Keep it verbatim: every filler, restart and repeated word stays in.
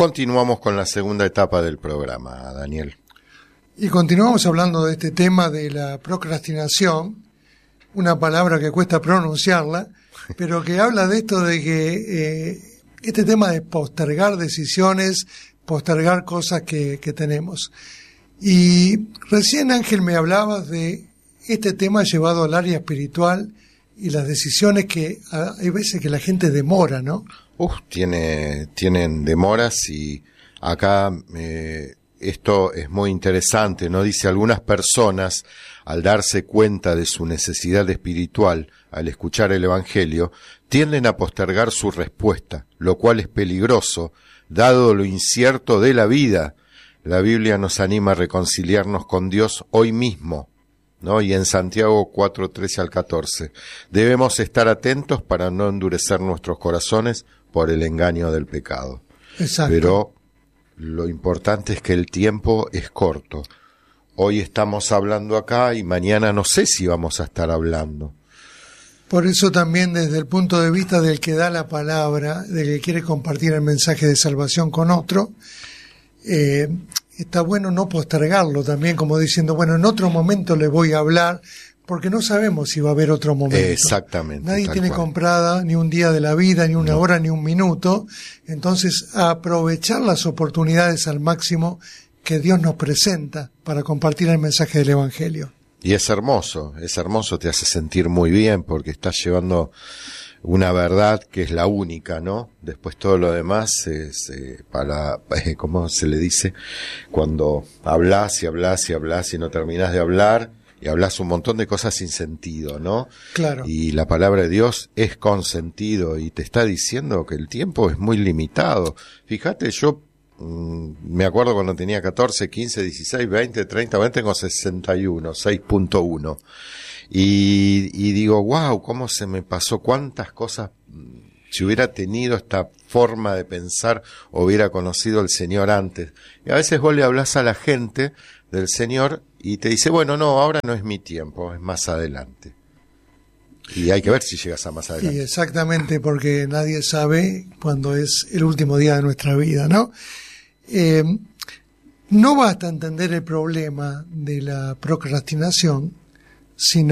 continuamos con la segunda etapa del programa, Daniel. Y continuamos hablando de este tema de la procrastinación, una palabra que cuesta pronunciarla, pero que habla de esto de que eh, este tema de postergar decisiones, postergar cosas que, que tenemos. Y recién, Ángel, me hablabas de este tema llevado al área espiritual y las decisiones que a, hay veces que la gente demora, ¿no? Uf, tiene, tienen demoras y acá eh, esto es muy interesante, ¿no? Dice, algunas personas, al darse cuenta de su necesidad espiritual, al escuchar el Evangelio, tienden a postergar su respuesta, lo cual es peligroso, dado lo incierto de la vida. La Biblia nos anima a reconciliarnos con Dios hoy mismo, ¿no? Y en Santiago cuatro, trece al catorce, debemos estar atentos para no endurecer nuestros corazones por el engaño del pecado. Exacto. Pero lo importante es que el tiempo es corto. Hoy estamos hablando acá y mañana no sé si vamos a estar hablando. Por eso también desde el punto de vista del que da la palabra, del que quiere compartir el mensaje de salvación con otro, eh, está bueno no postergarlo también, como diciendo, bueno, en otro momento le voy a hablar, porque no sabemos si va a haber otro momento. Exactamente. Nadie tiene cual. comprada ni un día de la vida, ni una no. hora, ni un minuto. Entonces, aprovechar las oportunidades al máximo que Dios nos presenta para compartir el mensaje del Evangelio. Y es hermoso, es hermoso, te hace sentir muy bien porque estás llevando una verdad que es la única, ¿no? Después todo lo demás es eh, para, eh, ¿cómo se le dice? Cuando hablas y hablas y hablas y no terminas de hablar y hablas un montón de cosas sin sentido, ¿no? Claro. Y la palabra de Dios es con sentido y te está diciendo que el tiempo es muy limitado. Fíjate, yo me acuerdo cuando tenía catorce, quince, dieciséis, veinte, treinta, ahora tengo sesenta y uno, seis punto uno. Y, y digo, wow, cómo se me pasó, cuántas cosas, si hubiera tenido esta forma de pensar, hubiera conocido al Señor antes. Y a veces vos le hablás a la gente del Señor y te dice, bueno, no, ahora no es mi tiempo, es más adelante. Y hay que ver si llegas a más adelante. Sí, exactamente, porque nadie sabe cuándo es el último día de nuestra vida, ¿no? Eh, no basta entender el problema de la procrastinación, sino